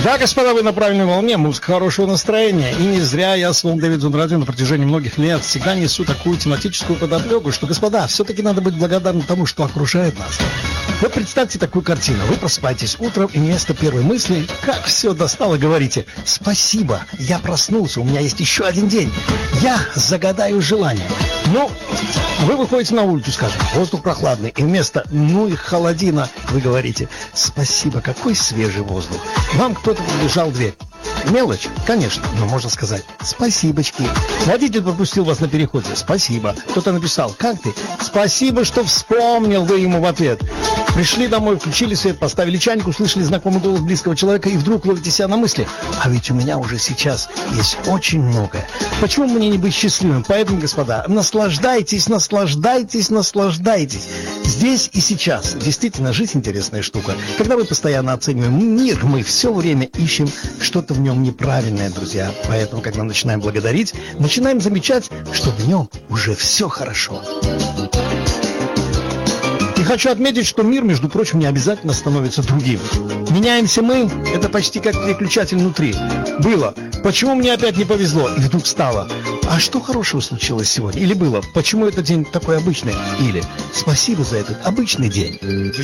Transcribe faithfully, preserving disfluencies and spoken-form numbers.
Да, господа, вы на правильной волне, музыка хорошего настроения. И не зря я с Волн Дэвидсон радио на протяжении многих лет всегда несу такую тематическую подоплеку, что, господа, все-таки надо быть благодарным тому, что окружает нас. Вот представьте такую картину. Вы просыпаетесь утром, и вместо первой мысли, как все достало, говорите: спасибо, я проснулся, у меня есть еще один день. Я загадаю желание. Ну, вы выходите на улицу, скажем, воздух прохладный, и вместо «ну и холодина» вы говорите: спасибо, какой свежий воздух. Вам кто-то побежал в дверь. Мелочь, конечно, но можно сказать спасибочки. Водитель пропустил вас на переходе. Спасибо. Кто-то написал: как ты? Спасибо, что вспомнил, вы ему в ответ. Пришли домой, включили свет, поставили чайник, услышали знакомый голос близкого человека, и вдруг ловите себя на мысли: а ведь у меня уже сейчас есть очень многое. Почему мне не быть счастливым? Поэтому, господа, наслаждайтесь, наслаждайтесь, наслаждайтесь. Здесь и сейчас. Действительно, жизнь интересная штука. Когда мы постоянно оцениваем мир, мы все время ищем что-то в нем неправильное, друзья. Поэтому, когда начинаем благодарить, начинаем замечать, что в нем уже все хорошо. И хочу отметить, что мир, между прочим, не обязательно становится другим. Меняемся мы, это почти как переключатель внутри. Было: почему мне опять не повезло? И вдруг стало: а что хорошего случилось сегодня? Или было: почему этот день такой обычный? Или: спасибо за этот обычный день.